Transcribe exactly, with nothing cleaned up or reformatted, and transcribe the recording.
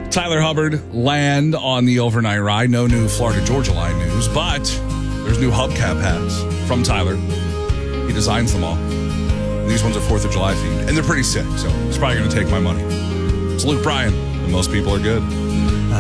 Tyler Hubbard land on the overnight ride. No new Florida Georgia Line news, but there's new hubcap hats from Tyler. He designs them all. These ones are fourth of July themed, and they're pretty sick, so it's probably going to take my money. It's Luke Bryan, and most people are good.